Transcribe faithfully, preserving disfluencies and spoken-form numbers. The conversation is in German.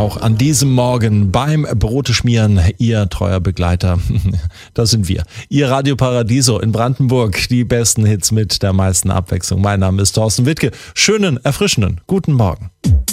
Auch an diesem Morgen beim Brote schmieren, Ihr treuer Begleiter. Das sind wir. Ihr Radio Paradiso in Brandenburg. Die besten Hits mit der meisten Abwechslung. Mein Name ist Thorsten Wittke. Schönen, erfrischenden, guten Morgen.